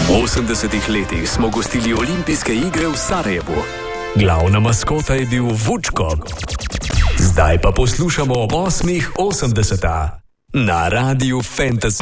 V 80-ih letih smo gostili olimpijske igre v Sarajevu. Glavna maskota je bil Vučko. Zdaj pa poslušamo 8.80 na Radiu Fantasy.